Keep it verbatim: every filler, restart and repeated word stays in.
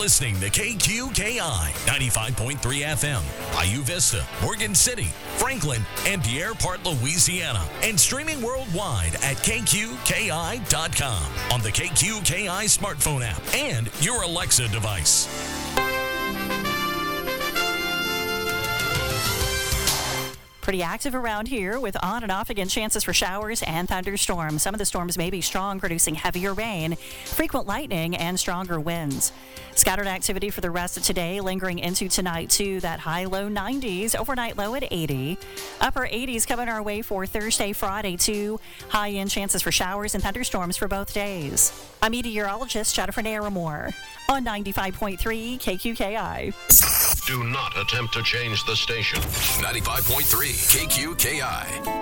listening to K Q K I ninety-five point three F M, Bayou Vista, Morgan City, Franklin, and Pierre Part, Louisiana, and streaming worldwide at K Q K I dot com on the K Q K I smartphone app and your Alexa device. Pretty active around here with on and off again chances for showers and thunderstorms. Some of the storms may be strong, producing heavier rain, frequent lightning, and stronger winds. Scattered activity for the rest of today, lingering into tonight too. That high low nineties, overnight low at eighty. Upper eighties coming our way for Thursday, Friday too. High end chances for showers and thunderstorms for both days. I'm meteorologist Jennifer Naramore on ninety-five point three K Q K I. Do not attempt to change the station. ninety-five point three K Q K I.